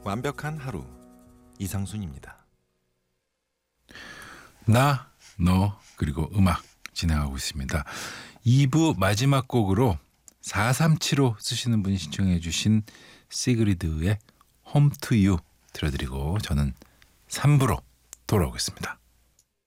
완벽한 하루 이상순입니다. 나, 너, 그리고 음악 진행하고 있습니다. 2부 마지막 곡으로 4375 쓰시는 분이 신청해 주신 시그리드의 Home to You 들려드리고 저는 3부로 돌아오겠습니다.